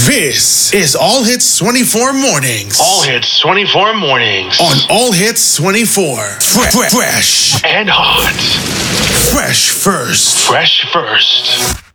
This is All Hits 24 Mornings. All Hits 24 Mornings. On All Hits 24. Fresh. And hot. Fresh first. Fresh first.